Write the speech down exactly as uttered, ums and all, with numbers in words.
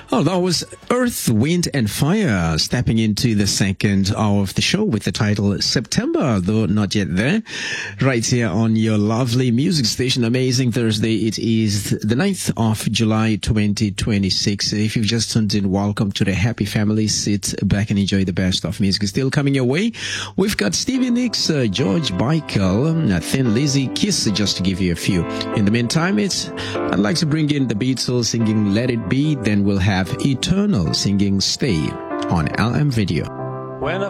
Oh, that was Earth, Wind and Fire stepping into the second hour of the show with the title September, though not yet there. Right here on your lovely music station. Amazing Thursday. It is the ninth of July, twenty twenty-six. If you've just tuned in, welcome to the happy family. Sit back and enjoy the best of music still coming your way. We've got Stevie Nicks, uh, George Michael, uh, Thin Lizzy, Kiss, just to give you a few. In the meantime, it's I'd like to bring in the Beatles singing Let It Be. Then we'll have Eternal singing Stay on L M Video. When I